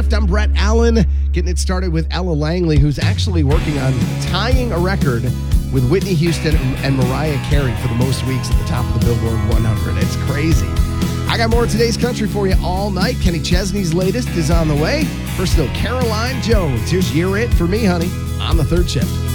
Shift. I'm Brett Allen, getting it started with Ella Langley, who's actually working on tying a record with Whitney Houston and Mariah Carey for the most weeks at the top of the Billboard 100. It's crazy. I got more of today's country for you all night. Kenny Chesney's latest is on the way. First, though, Caroline Jones. Here's Year It for me, honey, on the third shift.